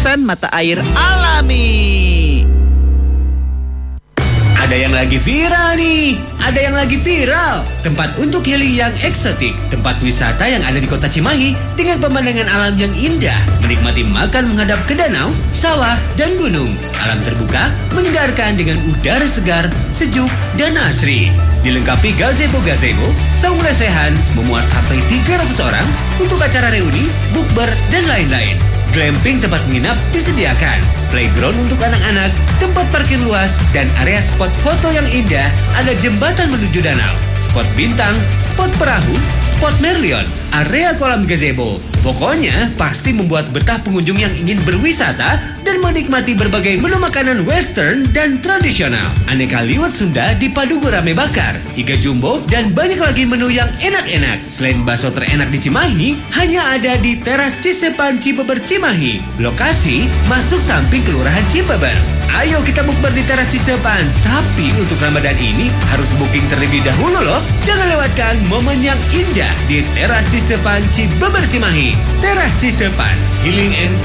100% mata air alami. Ada yang lagi viral nih. Ada yang lagi viral. Tempat untuk healing yang eksotik. Tempat wisata yang ada di kota Cimahi dengan pemandangan alam yang indah. Menikmati makan menghadap ke danau, sawah, dan gunung. Alam terbuka, menyegarkan dengan udara segar, sejuk, dan asri. Dilengkapi gazebo-gazebo, saung lesehan, memuat sampai 300 orang untuk acara reuni, bukber, dan lain-lain. Glamping tempat menginap disediakan, playground untuk anak-anak, tempat parkir luas, dan area spot foto yang indah. Ada jembatan menuju danau, spot bintang, spot perahu, spot merlion, area kolam gazebo. Pokoknya pasti membuat betah pengunjung yang ingin berwisata dan menikmati berbagai menu makanan western dan tradisional. Aneka liwet Sunda dipadu gurame bakar, iga jumbo, dan banyak lagi menu yang enak-enak. Selain bakso terenak di Cimahi, hanya ada di Teras Cisepan Cibeber Cimahi. Lokasi masuk samping Kelurahan Cibeber. Ayo kita bukber di Teras Cisepan. Tapi untuk Ramadan ini harus booking terlebih dahulu loh. Jangan lewatkan momen yang indah di Teras Cisepan Cibeber Cimahi. Teras Cisepan, healing and